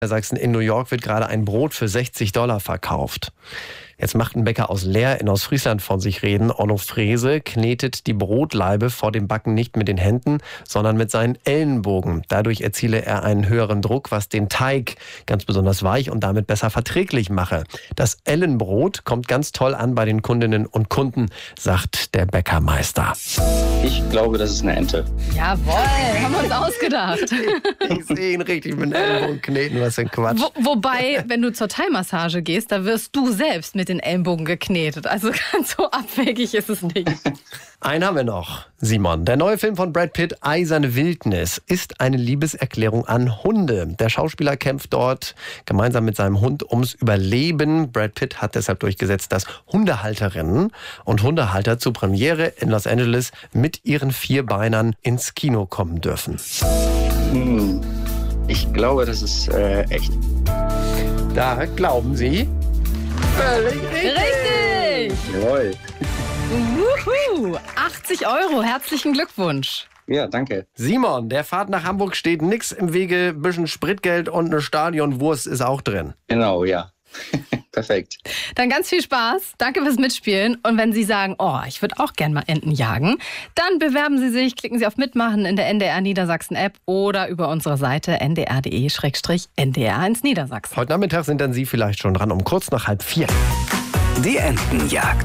Sachsen in New York wird gerade ein Brot für $60 verkauft. Jetzt macht ein Bäcker aus Leer in Ostfriesland von sich reden. Onno Frese knetet die Brotlaibe vor dem Backen nicht mit den Händen, sondern mit seinen Ellenbogen. Dadurch erziele er einen höheren Druck, was den Teig ganz besonders weich und damit besser verträglich mache. Das Ellenbrot kommt ganz toll an bei den Kundinnen und Kunden, sagt der Bäckermeister. Ich glaube, das ist eine Ente. Jawohl, haben wir uns ausgedacht. Ich sehe ihn richtig mit den Ellenbogen kneten, was für ein Quatsch. Wobei, wenn du zur Thai-Massage gehst, da wirst du selbst mit den Ellenbogen geknetet. Also ganz so abwegig ist es nicht. Einen haben wir noch, Simon. Der neue Film von Brad Pitt, Eiserne Wildnis, ist eine Liebeserklärung an Hunde. Der Schauspieler kämpft dort gemeinsam mit seinem Hund ums Überleben. Brad Pitt hat deshalb durchgesetzt, dass Hundehalterinnen und Hundehalter zur Premiere in Los Angeles mit ihren Vierbeinern ins Kino kommen dürfen. Ich glaube, das ist echt. Da glauben Sie? Völlig Richtig! Jawohl. Wuhu! 80 €, herzlichen Glückwunsch. Ja, danke. Simon, der Fahrt nach Hamburg steht nix im Wege, ein bisschen Spritgeld und eine Stadionwurst ist auch drin. Genau, ja. Perfekt. Dann ganz viel Spaß. Danke fürs Mitspielen. Und wenn Sie sagen, ich würde auch gern mal Enten jagen, dann bewerben Sie sich, klicken Sie auf Mitmachen in der NDR Niedersachsen App oder über unsere Seite ndr.de/ndr1 Niedersachsen. Heute Nachmittag sind dann Sie vielleicht schon dran, um kurz nach 3:30. Die Entenjagd.